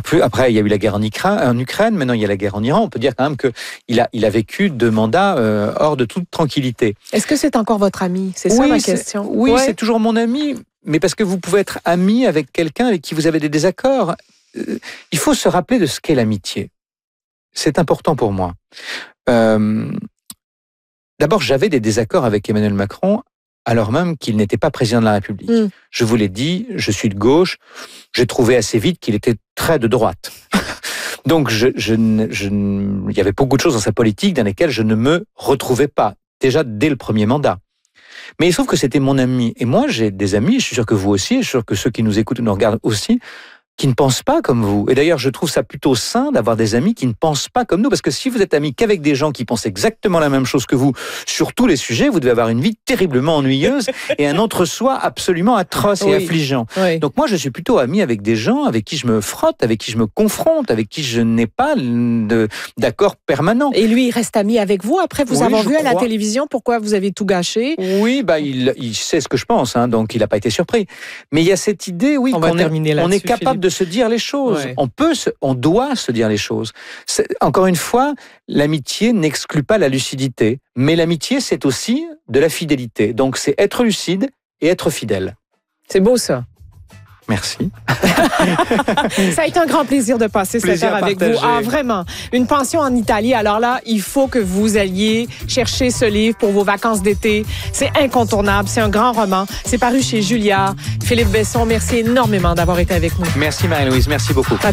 Après, il y a eu la guerre en Ukraine, maintenant il y a la guerre en Iran. On peut dire quand même qu'il a vécu 2 mandats hors de toute tranquillité. Est-ce que c'est encore votre ami? C'est ça ma question. Oui, c'est toujours mon ami, mais parce que vous pouvez être ami avec quelqu'un avec qui vous avez des désaccords. Il faut se rappeler de ce qu'est l'amitié. C'est important pour moi. D'abord, j'avais des désaccords avec Emmanuel Macron, alors même qu'il n'était pas président de la République. Je vous l'ai dit, je suis de gauche. J'ai trouvé assez vite qu'il était très de droite. Donc, il y avait beaucoup de choses dans sa politique dans lesquelles je ne me retrouvais pas, déjà dès le premier mandat. Mais il se trouve que c'était mon ami. Et moi, j'ai des amis, je suis sûr que vous aussi, je suis sûr que ceux qui nous écoutent ou nous regardent aussi, qui ne pensent pas comme vous. Et d'ailleurs, je trouve ça plutôt sain d'avoir des amis qui ne pensent pas comme nous, parce que si vous êtes amis qu'avec des gens qui pensent exactement la même chose que vous sur tous les sujets, vous devez avoir une vie terriblement ennuyeuse et un entre-soi absolument atroce et affligeant. Oui. Donc moi, je suis plutôt ami avec des gens avec qui je me frotte, avec qui je me confronte, avec qui je n'ai pas d'accord permanent. Et lui, il reste ami avec vous après vous avoir vu à la télévision. Pourquoi vous avez tout gâché? Oui, il sait ce que je pense, hein, donc il n'a pas été surpris. Mais il y a cette idée, oui, qu'on est capable de se dire les choses. Ouais. On doit se dire les choses. Encore une fois, l'amitié n'exclut pas la lucidité, mais l'amitié, c'est aussi de la fidélité. Donc, c'est être lucide et être fidèle. C'est beau, ça. Merci. Ça a été un grand plaisir de passer cette heure avec vous. Ah, vraiment. Une pension en Italie. Alors là, il faut que vous alliez chercher ce livre pour vos vacances d'été. C'est incontournable. C'est un grand roman. C'est paru chez Julliard. Philippe Besson, merci énormément d'avoir été avec nous. Merci Marie-Louise. Merci beaucoup.